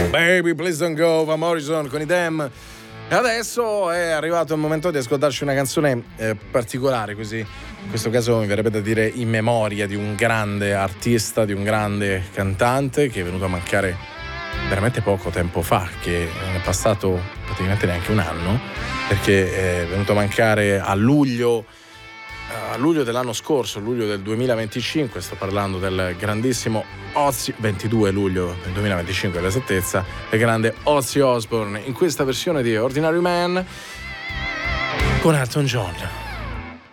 Baby Please Don't Go, Van Morrison con i Dem. E adesso è arrivato il momento di ascoltarci una canzone particolare, così in questo caso mi verrebbe da dire in memoria di un grande artista, di un grande cantante che è venuto a mancare veramente poco tempo fa, che è passato praticamente neanche un anno, perché è venuto a mancare a luglio dell'anno scorso, luglio del 2025. Sto parlando del grandissimo 22 luglio del 2025 all'esattezza, il grande Ozzy Osbourne, in questa versione di Ordinary Man con Elton John.